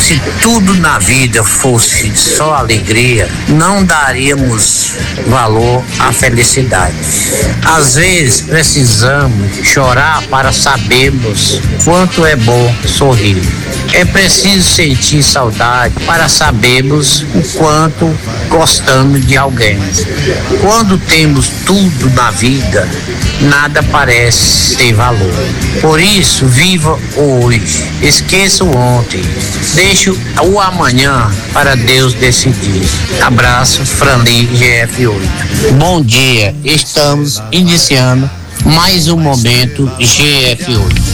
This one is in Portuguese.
Se tudo na vida fosse só alegria, não daríamos valor à felicidade. Às vezes precisamos chorar para sabermos quanto é bom sorrir. É preciso sentir saudade para sabermos o quanto gostamos de alguém. Quando temos tudo na vida, nada parece ter valor. Por isso, viva o hoje, esqueça o ontem, deixe o amanhã para Deus decidir. Abraço, Franli, GF8. Bom dia, estamos iniciando mais um momento GF8.